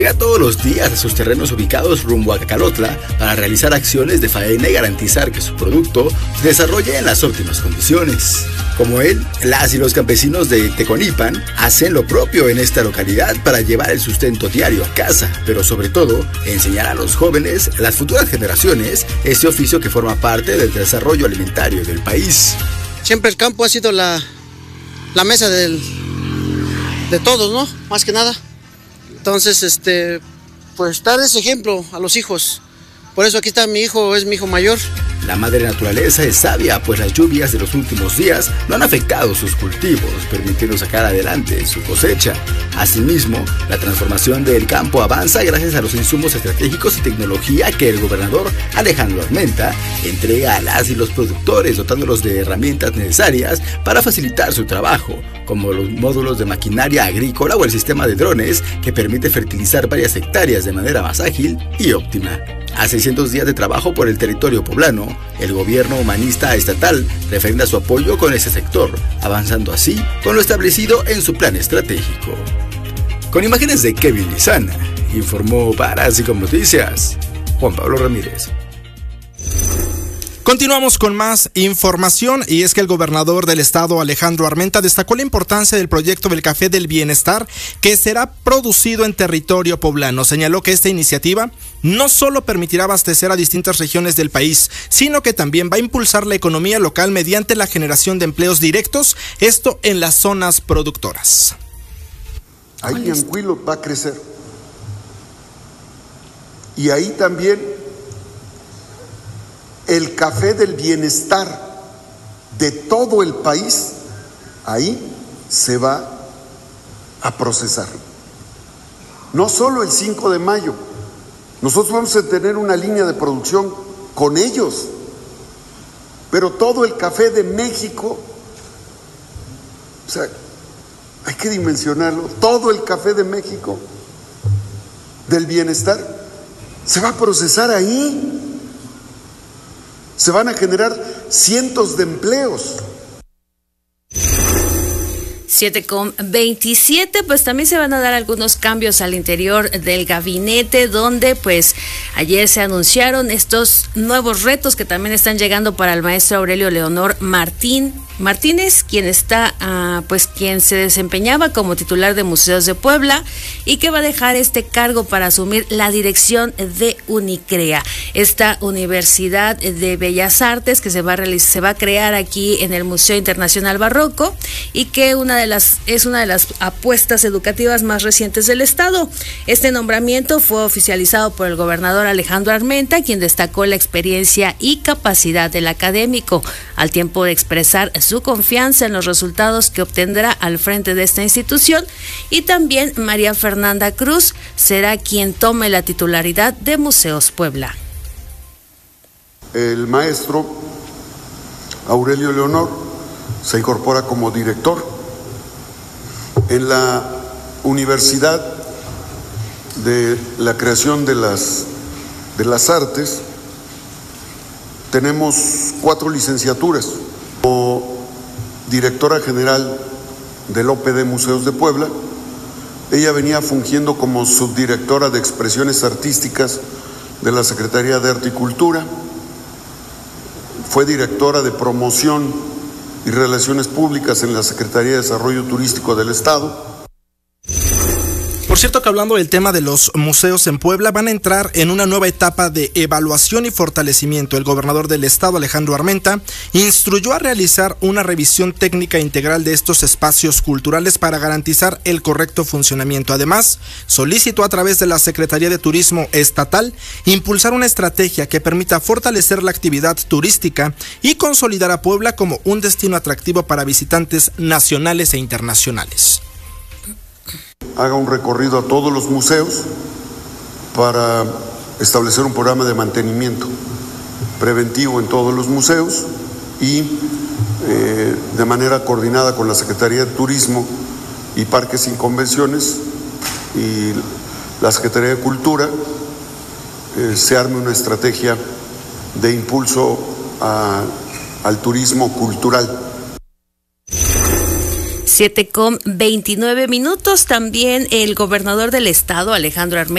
Llega todos los días a sus terrenos ubicados rumbo a Cacarotla para realizar acciones de faena y garantizar que su producto se desarrolle en las óptimas condiciones. Como él, las y los campesinos de Teconipan hacen lo propio en esta localidad para llevar el sustento diario a casa, pero sobre todo, enseñar a los jóvenes, las futuras generaciones, este oficio que forma parte del desarrollo alimentario del país. Siempre el campo ha sido la mesa de todos, ¿no? Más que nada. Entonces, pues dar ese ejemplo a los hijos. Por eso aquí está mi hijo, es mi hijo mayor. La madre naturaleza es sabia, pues las lluvias de los últimos días no han afectado sus cultivos, permitiendo sacar adelante su cosecha. Asimismo, la transformación del campo avanza gracias a los insumos estratégicos y tecnología que el gobernador Alejandro Armenta entrega a las y los productores, dotándolos de herramientas necesarias para facilitar su trabajo, como los módulos de maquinaria agrícola o el sistema de drones que permite fertilizar varias hectáreas de manera más ágil y óptima. A 600 días de trabajo por el territorio poblano, el gobierno humanista estatal refrenda su apoyo con ese sector, avanzando así con lo establecido en su plan estratégico. Con imágenes de Kevin Lizana, informó para Así Noticias, Juan Pablo Ramírez. Continuamos con más información, y es que el gobernador del estado, Alejandro Armenta, destacó la importancia del proyecto del Café del Bienestar que será producido en territorio poblano. Señaló que esta iniciativa no solo permitirá abastecer a distintas regiones del país, sino que también va a impulsar la economía local mediante la generación de empleos directos, esto en las zonas productoras. Ahí Anguilo va a crecer. Y ahí también el café del bienestar de todo el país, ahí se va a procesar. No solo el 5 de mayo, nosotros vamos a tener una línea de producción con ellos, pero todo el café de México, o sea, hay que dimensionarlo, todo el café de México del bienestar se va a procesar ahí. Se van a generar cientos de empleos. 7:27, pues también se van a dar algunos cambios al interior del gabinete, donde pues ayer se anunciaron estos nuevos retos que también están llegando para el maestro Aurelio Leonor Martínez, quien se desempeñaba como titular de Museos de Puebla y que va a dejar este cargo para asumir la dirección de Unicrea, esta Universidad de Bellas Artes que se va a crear aquí en el Museo Internacional Barroco, y que es una de las apuestas educativas más recientes del estado. Este nombramiento fue oficializado por el gobernador Alejandro Armenta, quien destacó la experiencia y capacidad del académico, al tiempo de expresar su confianza en los resultados que obtendrá al frente de esta institución. Y también María Fernanda Cruz será quien tome la titularidad de Museos Puebla. El maestro Aurelio Leonor se incorpora como director en la Universidad de la Creación de las Artes. Tenemos 4 licenciaturas. Como directora general del OPD Museos de Puebla, ella venía fungiendo como subdirectora de expresiones artísticas de la Secretaría de Arte y Cultura, fue directora de promoción y relaciones públicas en la Secretaría de Desarrollo Turístico del Estado. Por cierto que hablando del tema de los museos en Puebla, van a entrar en una nueva etapa de evaluación y fortalecimiento. El gobernador del estado, Alejandro Armenta, instruyó a realizar una revisión técnica integral de estos espacios culturales para garantizar el correcto funcionamiento. Además, solicitó a través de la Secretaría de Turismo Estatal impulsar una estrategia que permita fortalecer la actividad turística y consolidar a Puebla como un destino atractivo para visitantes nacionales e internacionales. Haga un recorrido a todos los museos para establecer un programa de mantenimiento preventivo en todos los museos y de manera coordinada con la Secretaría de Turismo y Parques y Convenciones y la Secretaría de Cultura se arme una estrategia de impulso al turismo cultural. 7:29. También el gobernador del estado, Alejandro Armenta,